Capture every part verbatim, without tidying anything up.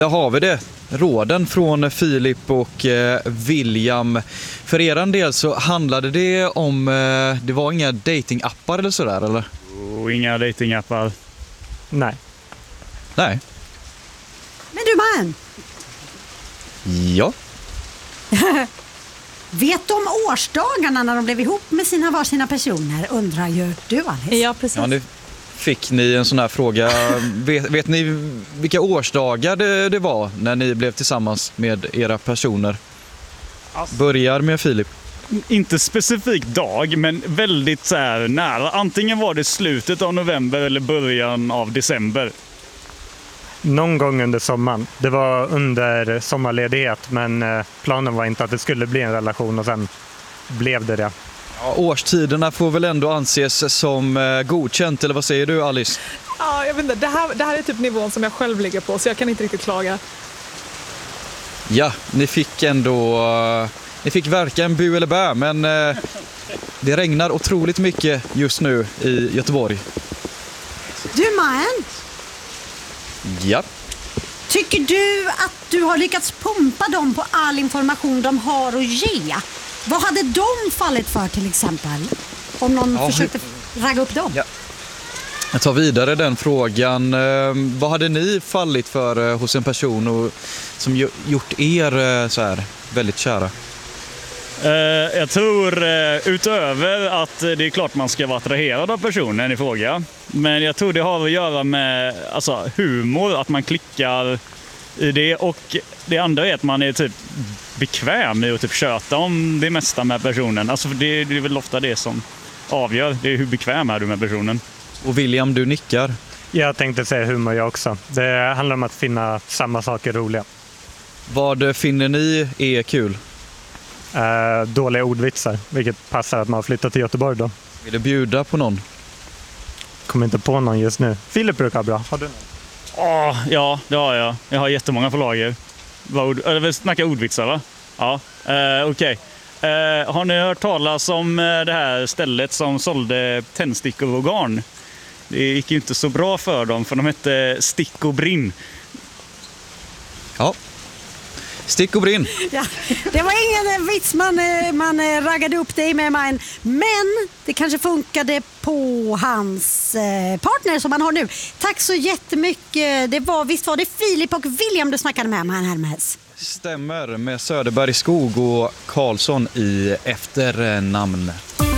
Där har vi det. Råden från Filip och eh, William. För er del så handlade det om, eh, det var inga datingappar eller sådär, eller? Oh, inga datingappar. Nej. Nej. Men du man! Ja. Vet de årsdagarna när de blev ihop med sina varsina personer, undrar ju du, Alice? Ja, precis. Ja, nu fick ni en sån här fråga. Vet, vet ni vilka årsdagar det, det var när ni blev tillsammans med era personer? Alltså, Börjar med Filip. inte specifik dag, men väldigt så här nära. Antingen var det slutet av november eller början av december. Någon gång under sommaren. Det var under sommarledighet, men eh, planen var inte att det skulle bli en relation och sen blev det det. Ja, årstiderna får väl ändå anses som eh, godkänt, eller vad säger du, Alice? Ja, jag vet inte. Det här, det här är typ nivån som jag själv ligger på, så jag kan inte riktigt klaga. Ja, ni fick ändå eh, ni fick verka en bu eller bä, men eh, det regnar otroligt mycket just nu i Göteborg. Du man, Ja. tycker du att du har lyckats pumpa dem på all information de har att ge? Vad hade de fallit för till exempel? Om någon Ja, försökte ragga upp dem? Ja. Jag tar vidare den frågan. Eh, vad hade ni fallit för eh, hos en person och, som ju, gjort er eh, så här väldigt kära? Eh, jag tror eh, utöver att det är klart man ska vara attraherad av personen i fråga. Men jag tror det har att göra med alltså, humor, att man klickar i det. Och det andra är att man är typ bekväm i att typ köta om det mesta med personen. Alltså det, det är väl ofta det som avgör. Det är hur bekväm är du med personen. Och William, du nickar. Jag tänkte säga humor jag också. Det handlar om att finna samma saker roliga. Vad finner ni är kul? Eh, dåliga ordvitsar, vilket passar att man har flyttat till Göteborg då. Vill du bjuda på någon? Kommer inte på någon just nu. Filip brukar ha bra. Har du någon? Åh, ja, det har jag. Jag har jättemånga på lager. Vad ord, eller vi snackar ordvitsar, va? Ja, eh, okej. Okay. Eh, har ni hört talas om eh, det här stället som sålde tändstickor och garn? Det gick ju inte så bra för dem, för de hette Stick och Brinn. Ja. Stick och brinn. Ja, det var ingen vits man, man raggade upp dig med, man. Men det kanske funkade på hans partner som han har nu. Tack så jättemycket. Det var, visst var det Filip och William du snackade med, man Hermes? Stämmer, med Söderberg Skog och Karlsson i efternamn.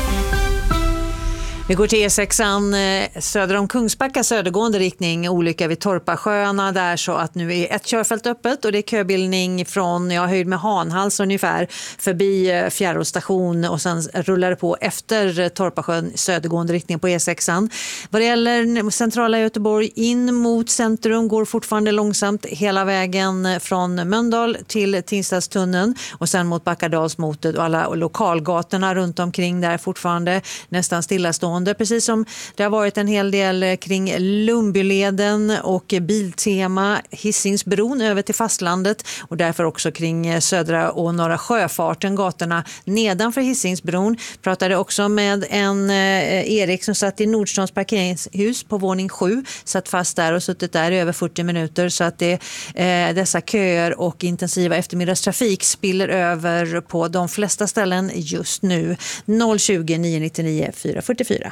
Vi går till E sexan söder om Kungsbacka, södergående riktning, olycka vid Torpasjöarna där, så att nu är ett körfält öppet och det är köbildning från ja, höjd med Hanhals ungefär förbi Fjärråstation och sen rullar det på efter Torpasjön södergående riktning på E sexan. Vad det gäller centrala Göteborg in mot centrum går fortfarande långsamt hela vägen från Mölndal till Tingstadstunneln och sen mot Backardalsmotet och alla lokalgatorna runt omkring där fortfarande nästan stillastående. Precis som det har varit en hel del kring Lumbyleden och Biltema, Hisingsbron över till fastlandet och därför också kring södra och norra sjöfarten, gatorna nedanför Hisingsbron. Pratade också med en eh, Erik som satt i Nordstans parkeringshus på våning sju, satt fast där och suttit där i över fyrtio minuter, så att det, eh, dessa köer och intensiva eftermiddagstrafik spiller över på de flesta ställen just nu. noll tjugo, nio nio nio, fyra fyra fyra.